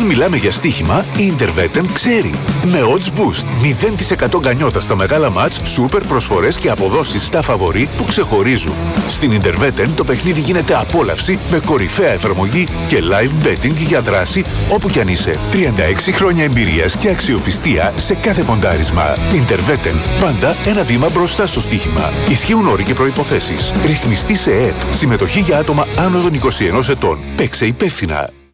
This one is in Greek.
Όταν μιλάμε για στοίχημα, η Interwetten ξέρει. Με odds boost, 0% γκανιότα στα μεγάλα μάτς, σούπερ προσφορές και αποδόσεις στα φαβορί που ξεχωρίζουν. Στην Interwetten το παιχνίδι γίνεται απόλαυση με κορυφαία εφαρμογή και live betting για δράση όπου κι αν είσαι. 36 χρόνια εμπειρίας και αξιοπιστία σε κάθε ποντάρισμα. Interwetten, πάντα ένα βήμα μπροστά στο στοίχημα. Ισχύουν όροι και προϋποθέσεις. Ρυθμιστή σε ΕΕΠ. Συμμετοχή για άτομα άνω των 21 ετών. Παίξε υπεύθυνα.